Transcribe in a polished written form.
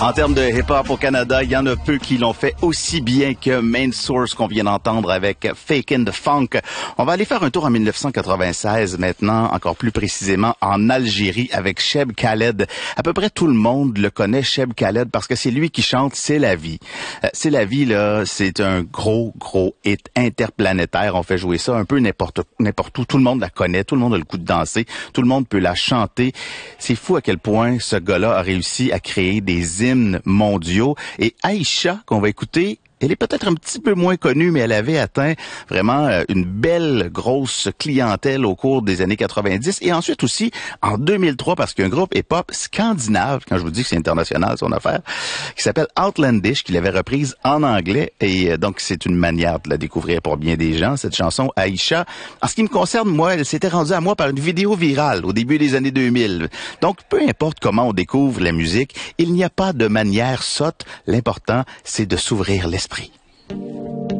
En termes de hip-hop au Canada, il y en a peu qui l'ont fait aussi bien que Main Source qu'on vient d'entendre avec Fakin' the Funk. On va aller faire un tour en 1996 maintenant, encore plus précisément en Algérie avec Cheb Khaled. À peu près tout le monde le connaît, Cheb Khaled, parce que c'est lui qui chante C'est la vie. C'est la vie, là, c'est un gros hit interplanétaire. On fait jouer ça un peu n'importe où. Tout le monde la connaît, tout le monde a le goût de danser, tout le monde peut la chanter. C'est fou à quel point ce gars-là a réussi à créer des hymnes mondiaux. Et Aïcha, qu'on va écouter, elle est peut-être un petit peu moins connue, mais elle avait atteint vraiment une belle, grosse clientèle au cours des années 90. Et ensuite aussi, en 2003, parce qu'il y a un groupe hip-hop scandinave, quand je vous dis que c'est international son affaire, qui s'appelle Outlandish, qui l'avait reprise en anglais. Et donc, c'est une manière de la découvrir pour bien des gens, cette chanson Aïcha. En ce qui me concerne, moi, elle s'était rendue à moi par une vidéo virale au début des années 2000. Donc, peu importe comment on découvre la musique, il n'y a pas de manière sotte. L'important, c'est de s'ouvrir l'esprit.